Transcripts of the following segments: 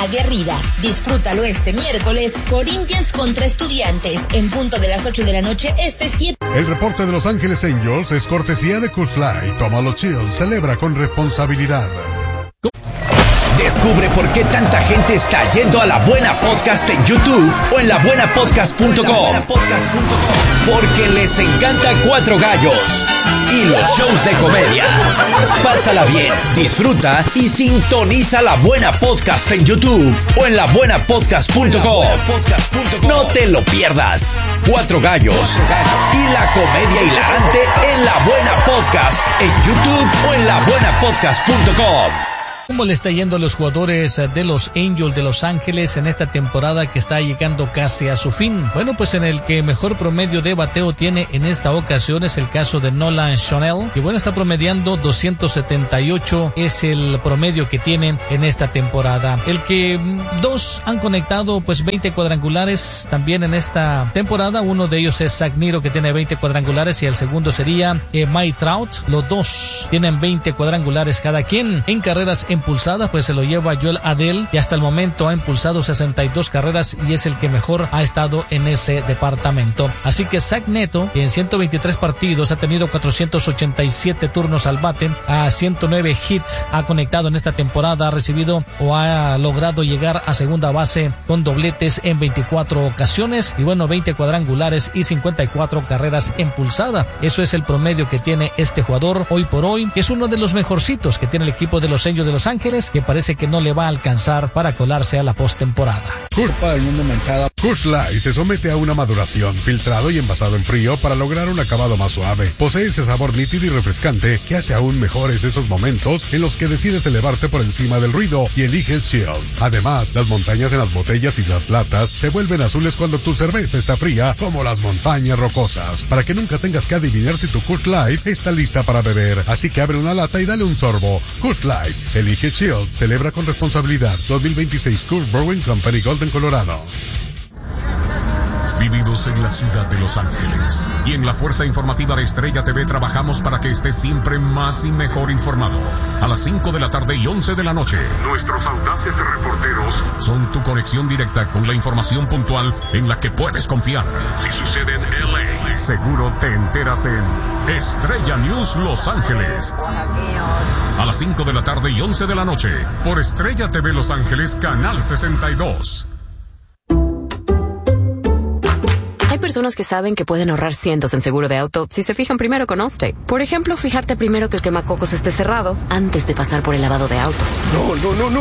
aguerrida. Disfrútalo este miércoles, Corinthians contra Estudiantes, en punto de las 8 de la noche, 7. El reporte de Los Ángeles Angels es cortesía de Coors Light. Tómalo chill, celebra con responsabilidad. Descubre por qué tanta gente está yendo a La Buena Podcast en YouTube o en labuenapodcast.com. Porque les encanta Cuatro Gallos y los shows de comedia. Pásala bien, disfruta y sintoniza La Buena Podcast en YouTube o en labuenapodcast.com. No te lo pierdas. Cuatro Gallos y la comedia hilarante en La Buena Podcast en YouTube o en labuenapodcast.com. ¿Cómo le está yendo a los jugadores de los Angels de Los Ángeles en esta temporada que está llegando casi a su fin? Bueno, pues en el que mejor promedio de bateo tiene en esta ocasión es el caso de Nolan Schanuel, que bueno, está promediando 278, es el promedio que tiene en esta temporada. El que dos han conectado pues 20 cuadrangulares también en esta temporada. Uno de ellos es Zach Niro, que tiene 20 cuadrangulares, y el segundo sería Mike Trout. Los dos tienen 20 cuadrangulares cada quien. En carreras impulsadas pues se lo lleva Joel Adell, y hasta el momento ha impulsado 62 carreras y es el que mejor ha estado en ese departamento. Así que Zach Neto, que en 123 partidos ha tenido 487 turnos al bate, a 109 hits ha conectado en esta temporada, ha recibido o ha logrado llegar a segunda base con dobletes en 24 ocasiones, y bueno, 20 cuadrangulares y 54 carreras impulsadas. Eso es el promedio que tiene este jugador hoy por hoy, que es uno de los mejorcitos que tiene el equipo de los Angels de Los Ángeles, que parece que no le va a alcanzar para colarse a la postemporada. Coors Light se somete a una maduración, filtrado y envasado en frío para lograr un acabado más suave. Posee ese sabor nítido y refrescante que hace aún mejores esos momentos en los que decides elevarte por encima del ruido y eliges chill. Además, las montañas en las botellas y las latas se vuelven azules cuando tu cerveza está fría, como las montañas rocosas. Para que nunca tengas que adivinar si tu Coors Light está lista para beber. Así que abre una lata y dale un sorbo. Coors Light, elige chill, celebra con responsabilidad. 2026 Coors Brewing Company, Golden, Colorado. Vivimos en la ciudad de Los Ángeles y en la Fuerza Informativa de Estrella TV trabajamos para que estés siempre más y mejor informado. A las 5 de la tarde y 11 de la noche, nuestros audaces reporteros son tu conexión directa con la información puntual en la que puedes confiar. Si sucede en LA, seguro te enteras en Estrella News Los Ángeles. A las 5 de la tarde y 11 de la noche, por Estrella TV Los Ángeles, Canal 62. Hay personas que saben que pueden ahorrar cientos en seguro de auto si se fijan primero con Allstate. Por ejemplo, fijarte primero que el quemacocos esté cerrado antes de pasar por el lavado de autos. No.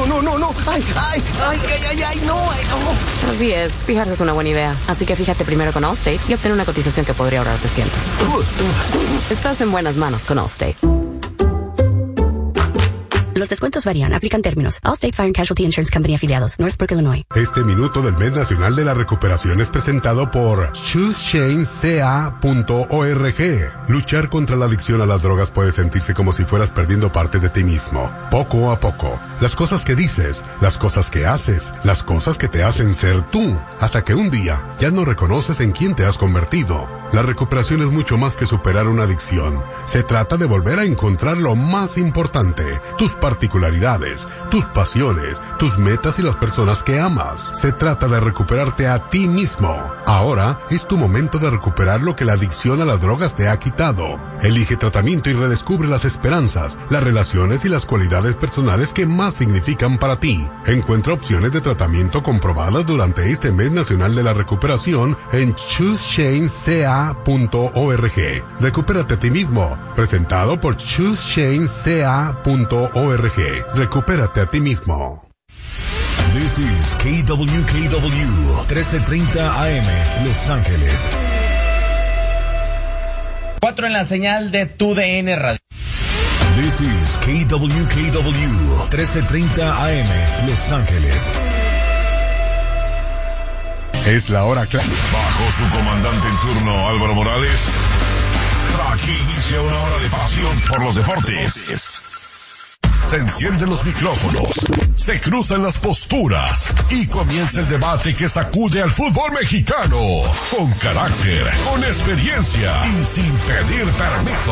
Ay, no. Así es, fijarse es una buena idea. Así que fíjate primero con Allstate y obtén una cotización que podría ahorrarte cientos. Estás en buenas manos con Allstate. Los descuentos varían, aplican términos. Allstate Fire and Casualty Insurance Company afiliados, Northbrook, Illinois. Este minuto del Mes Nacional de la Recuperación es presentado por ChooseChainCA.org. Luchar contra la adicción a las drogas puede sentirse como si fueras perdiendo parte de ti mismo. Poco a poco. Las cosas que dices, las cosas que haces, las cosas que te hacen ser tú. Hasta que un día ya no reconoces en quién te has convertido. La recuperación es mucho más que superar una adicción. Se trata de volver a encontrar lo más importante, tus particularidades, tus pasiones, tus metas y las personas que amas. Se trata de recuperarte a ti mismo. Ahora es tu momento de recuperar lo que la adicción a las drogas te ha quitado. Elige tratamiento y redescubre las esperanzas, las relaciones y las cualidades personales que más significan para ti. Encuentra opciones de tratamiento comprobadas durante este Mes Nacional de la Recuperación en ChooseChainCA.org. Recupérate a ti mismo. Presentado por ChooseChainCA.org. Recupérate a ti mismo. This is KWKW 1330 AM, Los Ángeles. 4 en la señal de tu DN Radio. This is KWKW 1330 AM, Los Ángeles. Es la hora clave. Bajo su comandante en turno, Álvaro Morales. Aquí inicia una hora de pasión por los deportes. Se encienden los micrófonos, se cruzan las posturas y comienza el debate que sacude al fútbol mexicano. Con carácter, con experiencia y sin pedir permiso.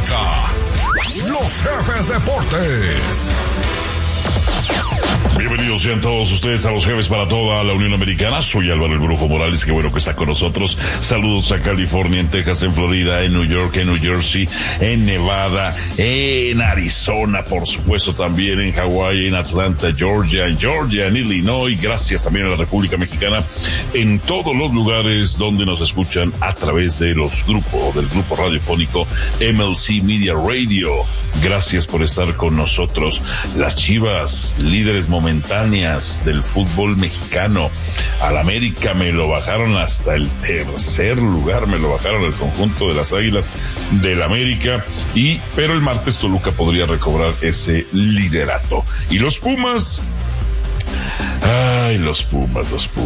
Arranca Los Jefes Deportes. Bienvenidos Bienvenidos sean todos ustedes a los jefes para toda la Unión Americana. Soy Álvaro el Brujo Morales, qué bueno que está con nosotros. Saludos a California, en Texas, en Florida, en New York, en New Jersey, en Nevada, en Arizona, por supuesto también en Hawái, en Atlanta, Georgia, en Illinois. Gracias también a la República Mexicana, en todos los lugares donde nos escuchan a través de los grupos, del grupo radiofónico MLC Media Radio. Gracias por estar con nosotros. Las Chivas, líderes momentáneas del fútbol mexicano. Al América me lo bajaron hasta el tercer lugar, me lo bajaron el conjunto de las Águilas del América, pero el martes Toluca podría recobrar ese liderato. Y los Pumas, ay, los Pumas.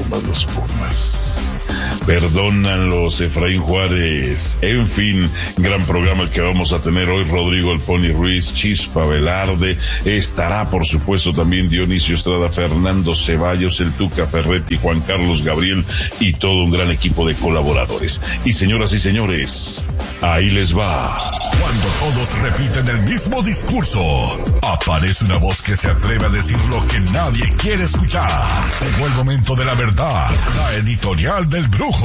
Perdónanlos, Efraín Juárez. En fin, gran programa el que vamos a tener hoy. Rodrigo el Pony Ruiz, Chispa Velarde, estará por supuesto también Dionisio Estrada, Fernando Ceballos, el Tuca Ferretti, Juan Carlos Gabriel y todo un gran equipo de colaboradores. Y señoras y señores, ahí les va. Cuando todos repiten el mismo discurso, aparece una voz que se atreve a decir lo que nadie quiere escuchar. Llegó el momento de la verdad, la editorial del Brujo.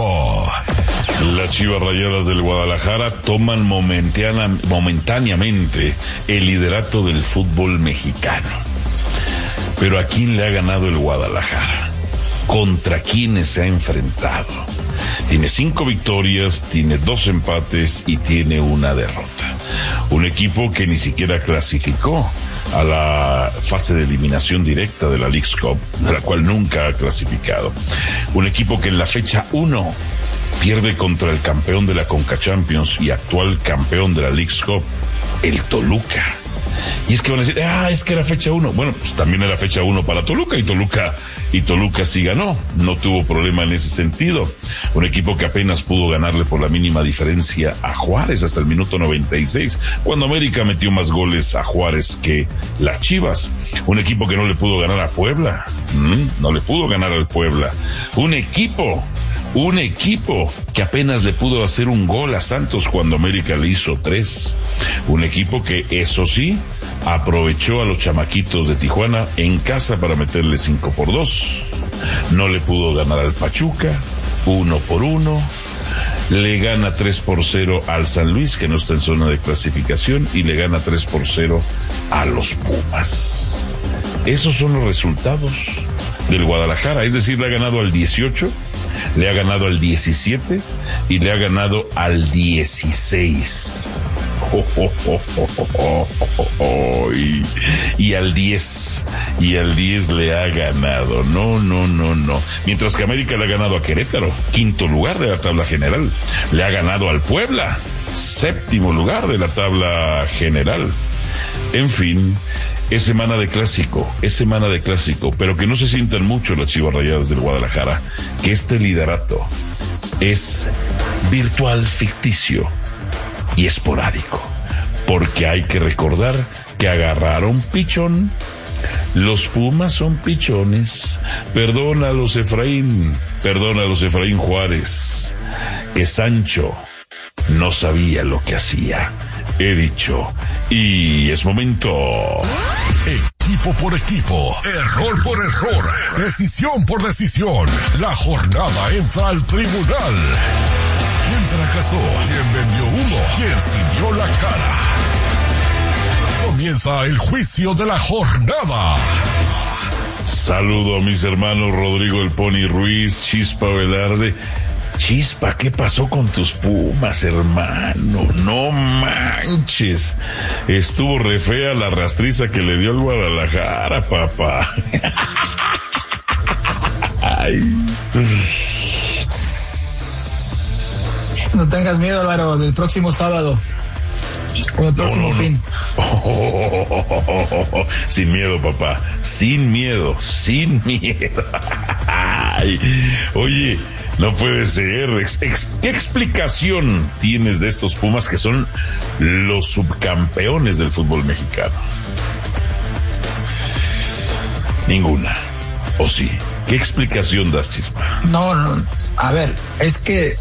Las Chivas Rayadas del Guadalajara toman momentáneamente el liderato del fútbol mexicano. Pero ¿a quién le ha ganado el Guadalajara? ¿Contra quiénes se ha enfrentado? Tiene 5 victorias, tiene 2 empates y tiene 1 derrota. Un equipo que ni siquiera clasificó a la fase de eliminación directa de la Leagues Cup, de la cual nunca ha clasificado. Un equipo que en la fecha 1 pierde contra el campeón de la Conca Champions y actual campeón de la Leagues Cup, el Toluca. Y es que van a decir, es que era fecha 1. Bueno, pues también era fecha 1 para Toluca y Toluca sí ganó. No tuvo problema en ese sentido. Un equipo que apenas pudo ganarle por la mínima diferencia a Juárez hasta el minuto 96, cuando América metió más goles a Juárez que las Chivas. Un equipo que no le pudo ganar a Puebla. No le pudo ganar al Puebla. Un equipo que apenas le pudo hacer un gol a Santos cuando América le hizo 3. Un equipo que, eso sí, aprovechó a los chamaquitos de Tijuana en casa para meterle 5-2. No le pudo ganar al Pachuca, 1-1. Le gana 3-0 al San Luis, que no está en zona de clasificación, y le gana 3-0 a los Pumas. Esos son los resultados del Guadalajara, es decir, le ha ganado al 18, le ha ganado al 17 y le ha ganado al 16. Y al 10 le ha ganado. No. Mientras que América le ha ganado a Querétaro, 5º lugar de la tabla general. Le ha ganado al Puebla, 7º lugar de la tabla general. En fin, es semana de clásico, pero que no se sientan mucho las Chivas Rayadas del Guadalajara, que este liderato es virtual, ficticio y esporádico, porque hay que recordar que agarraron pichón. Los Pumas son pichones. Perdónalos, Efraín Juárez, que Sancho no sabía lo que hacía. He dicho, y es momento. Equipo por equipo, error por error, decisión por decisión, la jornada entra al tribunal. ¿Quién fracasó? ¿Quién vendió humo? ¿Quién sintió la cara? Comienza el juicio de la jornada. Saludo a mis hermanos Rodrigo el Pony Ruiz, Chispa Velarde. Chispa, ¿qué pasó con tus Pumas, hermano? No manches. Estuvo re fea la rastriza que le dio el Guadalajara, papá. Ay. No tengas miedo, Álvaro, del próximo sábado. O el próximo fin. Sin miedo, papá. Sin miedo. Ay. Oye, no puede ser. ¿Qué explicación tienes de estos Pumas que son los subcampeones del fútbol mexicano? Ninguna. ¿O sí? ¿Qué explicación das, Chispa? No. A ver, es que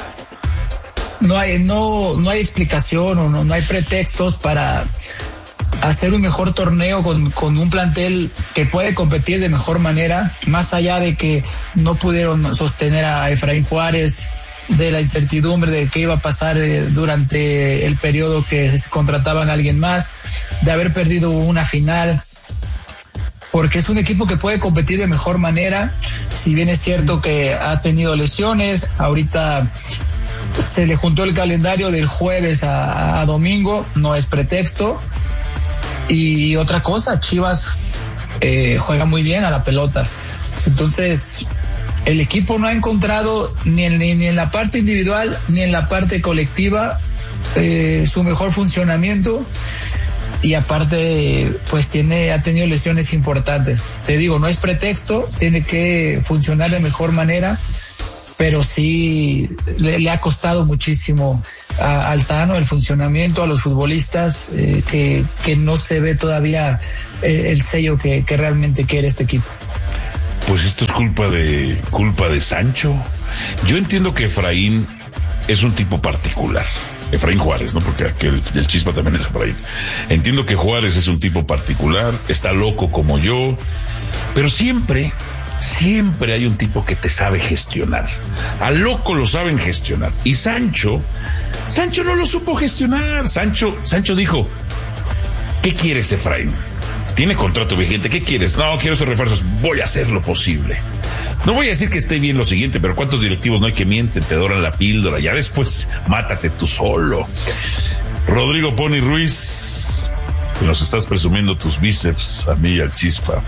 no hay explicación o no hay pretextos para hacer un mejor torneo con un plantel que puede competir de mejor manera, más allá de que no pudieron sostener a Efraín Juárez, de la incertidumbre de qué iba a pasar durante el periodo que se contrataban a alguien más, de haber perdido una final, porque es un equipo que puede competir de mejor manera. Si bien es cierto que ha tenido lesiones, ahorita se le juntó el calendario del jueves a domingo, no es pretexto. Y otra cosa, Chivas juega muy bien a la pelota. Entonces, el equipo no ha encontrado ni en la parte individual ni en la parte colectiva su mejor funcionamiento. Y aparte, pues ha tenido lesiones importantes. Te digo, no es pretexto, tiene que funcionar de mejor manera, pero sí le ha costado muchísimo al Tano el funcionamiento, a los futbolistas, que no se ve todavía el sello que realmente quiere este equipo. Pues esto es culpa de Sancho. Yo entiendo que Efraín es un tipo particular. Efraín Juárez, ¿no? Porque el Chispa también es Efraín. Entiendo que Juárez es un tipo particular, está loco como yo, pero siempre hay un tipo que te sabe gestionar. Al loco lo saben gestionar. Y Sancho no lo supo gestionar. Sancho dijo, ¿qué quieres, Efraín? Tiene contrato vigente, ¿qué quieres? No, quiero estos refuerzos, voy a hacer lo posible. No voy a decir que esté bien lo siguiente, pero ¿cuántos directivos no hay que mienten, te doran la píldora? Ya después, mátate tú solo. Rodrigo Pony Ruiz, que nos estás presumiendo tus bíceps, a mí y al Chispa.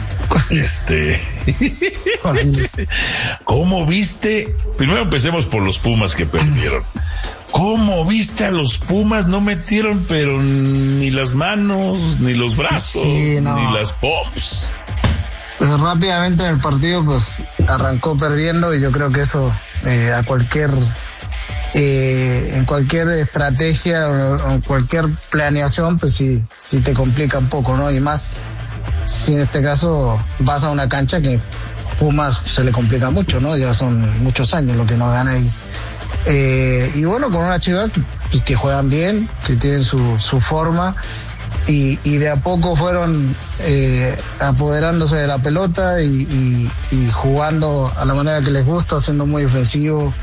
¿Cómo viste? Primero empecemos por los Pumas que perdieron. ¿Cómo viste a los Pumas? No metieron, pero ni las manos, ni los brazos, sí, no, ni las pops. Pues rápidamente en el partido, pues arrancó perdiendo, y yo creo que eso en cualquier estrategia o en cualquier planeación, pues sí te complica un poco, ¿no? Y más si en este caso vas a una cancha que Pumas se le complica mucho, ¿no? Ya son muchos años lo que no gana ahí. Y bueno, con una Chivas que juegan bien, que tienen su forma, y de a poco fueron apoderándose de la pelota y jugando a la manera que les gusta, siendo muy ofensivo,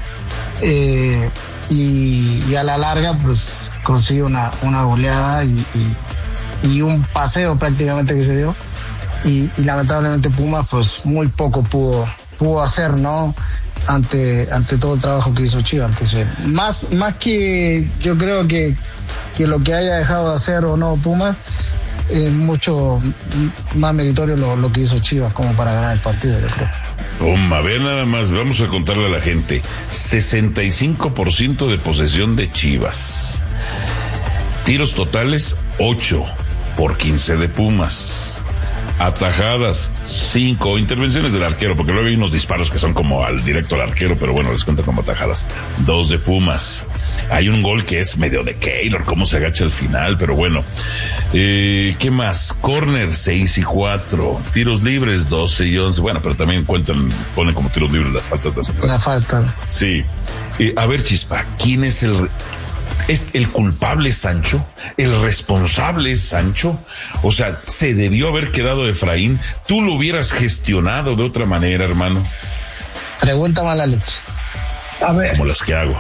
y a la larga pues consigue una goleada y un paseo prácticamente que se dio, y lamentablemente Pumas pues muy poco pudo hacer, ¿no? ante todo el trabajo que hizo Chivas. Entonces, más que yo creo que lo que haya dejado de hacer o no Pumas, es mucho más meritorio lo que hizo Chivas como para ganar el partido, yo creo. A ver, nada más, vamos a contarle a la gente: 65% de posesión de Chivas, tiros totales 8 por 15 de Pumas, atajadas 5, intervenciones del arquero, porque luego hay unos disparos que son como directo al arquero, pero bueno, les cuenta como atajadas, 2 de Pumas. Hay un gol que es medio de Keylor, cómo se agacha al final, pero bueno. ¿Qué más? Corner 6 y 4, tiros libres 12 y 11, bueno, pero también ponen como tiros libres las faltas de esa plaza. La falta. Sí. A ver, Chispa, ¿quién es el culpable es Sancho? ¿El responsable es Sancho? O sea, ¿se debió haber quedado Efraín? ¿Tú lo hubieras gestionado de otra manera, hermano? Pregunta mala leche. A ver. Como las que hago.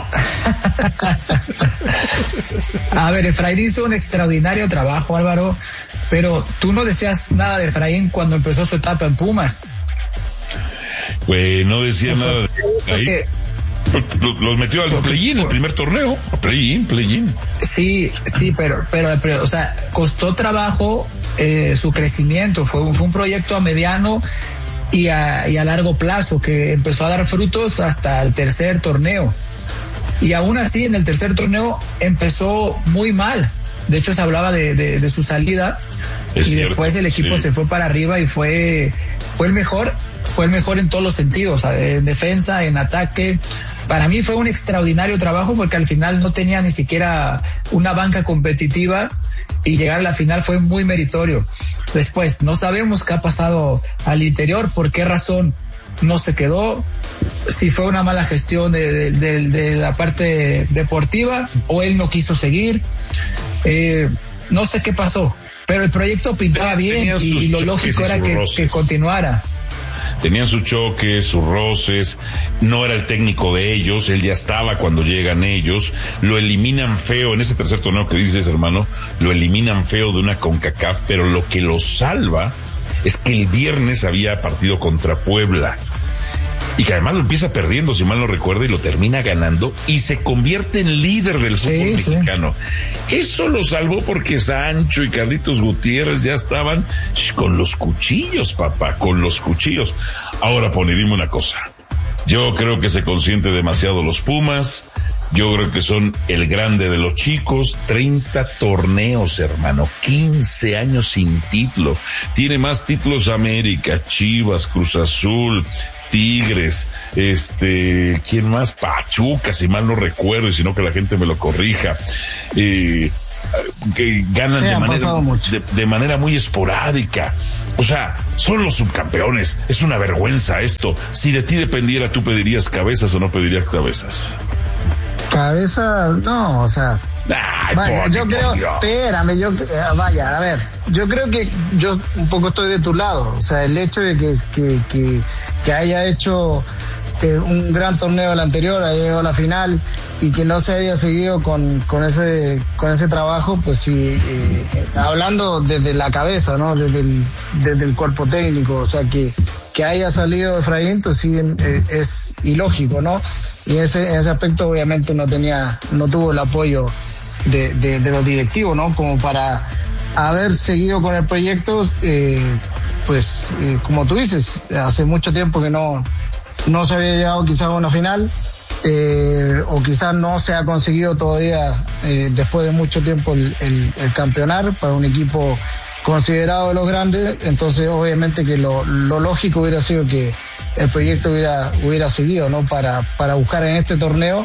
A ver, Efraín hizo un extraordinario trabajo, Álvaro, pero tú no decías nada de Efraín cuando empezó su etapa en Pumas. Pues no decía nada de Efraín. Los metió al play-in, el primer torneo, play-in. Sí, pero, o sea, costó trabajo su crecimiento, fue un proyecto a mediano y a largo plazo que empezó a dar frutos hasta el tercer torneo. Y aún así, en el tercer torneo empezó muy mal. De hecho, se hablaba de su salida, y cierto, después el equipo se fue para arriba y fue el mejor en todos los sentidos, en defensa, en ataque. Para mí fue un extraordinario trabajo porque al final no tenía ni siquiera una banca competitiva y llegar a la final fue muy meritorio. Después, no sabemos qué ha pasado al interior, por qué razón no se quedó, si fue una mala gestión de la parte deportiva o él no quiso seguir. No sé qué pasó, Pero el proyecto pintaba bien y lo lógico era que continuara. Tenían sus choques, sus roces, no era el técnico de ellos, él ya estaba cuando llegan ellos, lo eliminan feo en ese tercer torneo que dices, hermano, lo eliminan feo de una CONCACAF, pero lo que lo salva es que el viernes había partido contra Puebla. Y que además lo empieza perdiendo, si mal no recuerdo, y lo termina ganando y se convierte en líder del fútbol mexicano. Eso lo salvó porque Sancho y Carlitos Gutiérrez ya estaban con los cuchillos, papá, con los cuchillos. Ahora, Pony, dime una cosa. Yo creo que se consiente demasiado los Pumas. Yo creo que son el grande de los chicos. 30 torneos, hermano. 15 años sin título. Tiene más títulos América, Chivas, Cruz Azul, Tigres, ¿quién más? Pachuca, si mal no recuerdo, y si no que la gente me lo corrija. Que ganan de manera muy esporádica. O sea, son los subcampeones. Es una vergüenza esto. Si de ti dependiera, ¿tú pedirías cabezas o no pedirías cabezas? Cabezas, no, o sea... Ay, vaya, yo creo, espérame, vaya, a ver, yo creo que yo un poco estoy de tu lado, o sea, el hecho de que haya hecho un gran torneo el anterior, haya llegado a la final y que no se haya seguido con ese trabajo, pues sí, hablando desde la cabeza, ¿no? Desde el cuerpo técnico, o sea, que haya salido Efraín, pues sí, es ilógico, ¿no? Y en ese aspecto obviamente no tuvo el apoyo de los directivos, ¿no? Como para haber seguido con el proyecto, como tú dices, hace mucho tiempo que no se había llegado quizás a una final, o quizás no se ha conseguido todavía, después de mucho tiempo el campeonar para un equipo considerado de los grandes. Entonces obviamente que lo lógico hubiera sido que el proyecto hubiera seguido, ¿no? Para buscar en este torneo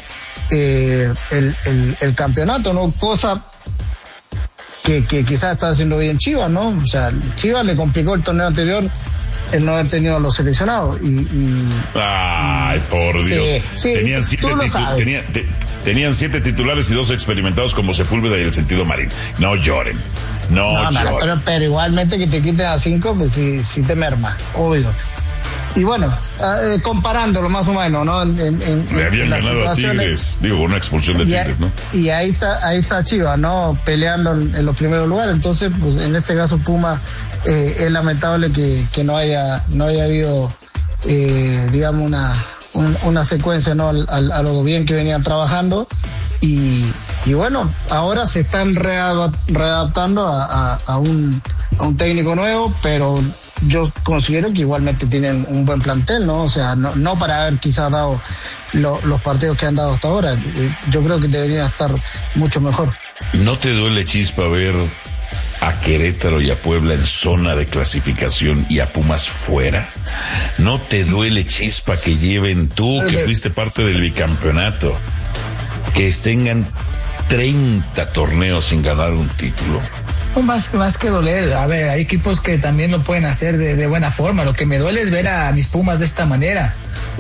el campeonato, ¿no? Cosa que quizás está haciendo bien Chivas, ¿no? O sea, Chivas le complicó el torneo anterior el no haber tenido a los seleccionados Ay, por Dios. Sí, tenían 7 titulares y 2 experimentados como Sepúlveda y el Sentido Marín. No lloren. No lloren. Pero igualmente que te quiten a 5, pues sí te merma, obvio. Y bueno, comparándolo más o menos, ¿no? Le habían ganado a Tigres, con una expulsión de Tigres, ¿no? Y ahí está Chivas, ¿no? Peleando en los primeros lugares. Entonces, pues en este caso Puma, es lamentable que no haya habido, digamos, una secuencia, ¿no? A lo bien que venían trabajando. Y bueno, ahora se están readaptando a un técnico nuevo, pero yo considero que igualmente tienen un buen plantel, ¿no? O sea, no para haber quizás dado los partidos que han dado hasta ahora. Yo creo que deberían estar mucho mejor. ¿No te duele, Chispa, ver a Querétaro y a Puebla en zona de clasificación y a Pumas fuera? ¿No te duele, Chispa, que lleven tú, que fuiste parte del bicampeonato, que tengan 30 torneos sin ganar un título? Más que doler, a ver, hay equipos que también lo pueden hacer de buena forma. Lo que me duele es ver a mis Pumas de esta manera.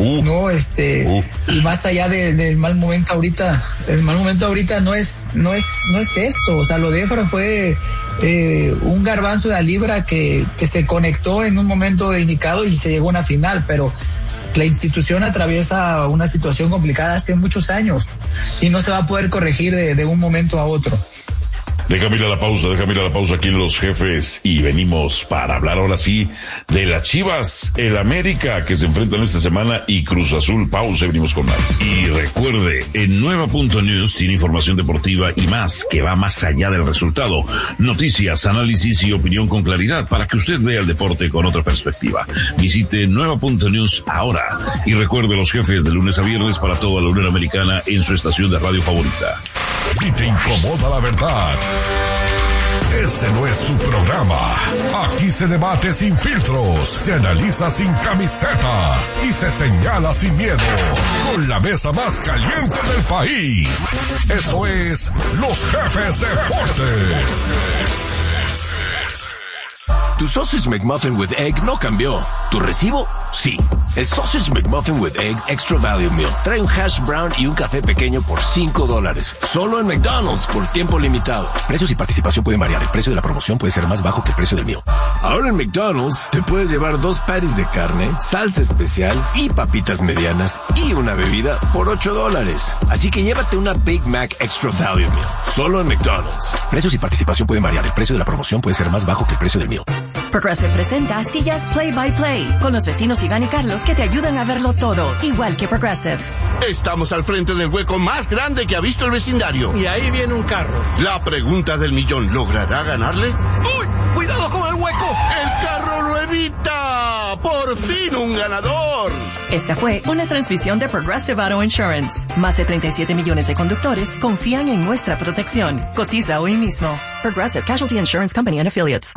Y más allá del mal momento ahorita, el mal momento ahorita no es esto. O sea, lo de Efra fue un garbanzo de la libra que se conectó en un momento indicado y se llegó a una final, pero la institución atraviesa una situación complicada hace muchos años y no se va a poder corregir de un momento a otro. Déjame ir a la pausa aquí en Los Jefes y venimos para hablar ahora sí de las Chivas, el América que se enfrentan esta semana y Cruz Azul. Pausa y venimos con más. Y recuerde, en Nueva.News tiene información deportiva y más que va más allá del resultado. Noticias, análisis y opinión con claridad para que usted vea el deporte con otra perspectiva. Visite Nueva.News ahora y recuerde Los Jefes de lunes a viernes para toda la Unión Americana en su estación de radio favorita. Si te incomoda la verdad, este no es tu programa. Aquí se debate sin filtros, se analiza sin camisetas y se señala sin miedo. Con la mesa más caliente del país. Esto es Los Jefes Deportes. Tu Sausage McMuffin with Egg no cambió. ¿Tu recibo? Sí. El Sausage McMuffin with Egg Extra Value Meal trae un hash brown y un café pequeño por $5. Solo en McDonald's por tiempo limitado. Precios y participación pueden variar. El precio de la promoción puede ser más bajo que el precio del meal. Ahora en McDonald's te puedes llevar 2 patties de carne, salsa especial y papitas medianas y una bebida por $8. Así que llévate una Big Mac Extra Value Meal. Solo en McDonald's. Precios y participación pueden variar. El precio de la promoción puede ser más bajo que el precio del meal. Progressive presenta sillas Play by Play con los vecinos Iván y Carlos que te ayudan a verlo todo, igual que Progressive. Estamos al frente del hueco más grande que ha visto el vecindario. Y ahí viene un carro. La pregunta del millón, ¿logrará ganarle? ¡Uy! ¡Cuidado con el hueco! ¡El carro lo evita! ¡Por fin un ganador! Esta fue una transmisión de Progressive Auto Insurance. Más de 37 millones de conductores confían en nuestra protección. Cotiza hoy mismo. Progressive Casualty Insurance Company and Affiliates.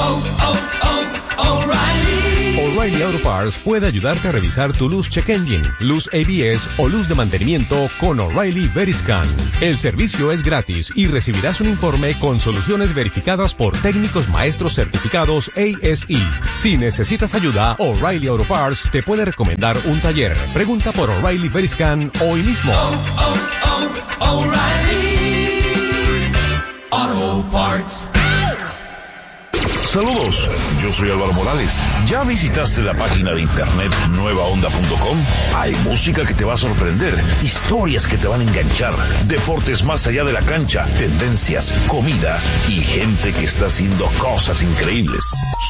O'Reilly Auto Parts puede ayudarte a revisar tu luz check engine, luz ABS o luz de mantenimiento con O'Reilly Veriscan. El servicio es gratis y recibirás un informe con soluciones verificadas por técnicos maestros certificados ASE. Si necesitas ayuda, O'Reilly Auto Parts te puede recomendar un taller. Pregunta por O'Reilly Veriscan hoy mismo. O'Reilly Auto Parts. Saludos, yo soy Álvaro Morales. ¿Ya visitaste la página de internet nuevaonda.com? Hay música que te va a sorprender, historias que te van a enganchar, deportes más allá de la cancha, tendencias, comida y gente que está haciendo cosas increíbles.